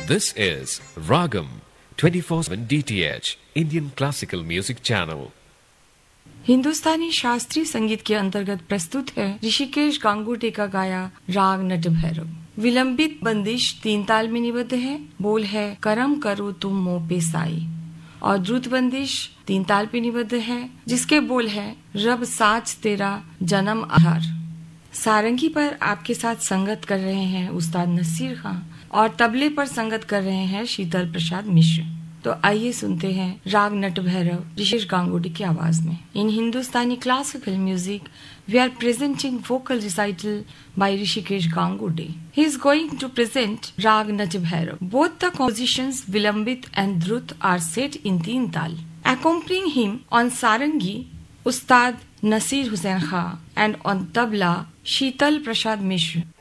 This is Ragam 24/7 DTH Indian Classical Music Channel. हिंदुस्तानी शास्त्रीय संगीत के अंतर्गत प्रस्तुत है ऋषिकेश गांगुटे का गाया राग नटभैरव। विलंबित बंदिश 3 ताल में निबद्ध है। बोल है करम करो तुम मोह पे साई, और द्रुत बंदिश 3 ताल पे निबद्ध है, जिसके बोल है रब साच तेरा जन्म आधार। सारंगी पर आपके साथ संगत कर रहे हैं उस्ताद नसीर खां और तबले पर संगत कर रहे हैं शीतल प्रसाद मिश्र। तो आइए सुनते हैं राग नटभैरव ऋषिकेश गांगुटे की आवाज में। इन हिंदुस्तानी classical music we are presenting vocal recital bye Rishikesh गांगुटे। He is going to present Rag Natbhairav. Both the compositions Vilambit and Drut are set in 3 tal. Accompanying him on sarangi, Ustad Nasir Hussain Khan, and on tabla Sheetal Prasad Mishra.